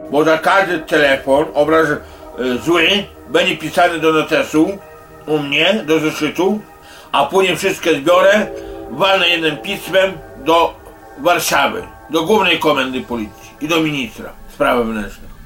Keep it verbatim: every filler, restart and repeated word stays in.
Bo za każdy telefon, obraz y, zły, będzie pisany do notesu u mnie, do zeszytu, a później wszystkie zbiorę, walnę jednym pismem do Warszawy, do Głównej Komendy Policji i do ministra spraw wewnętrznych.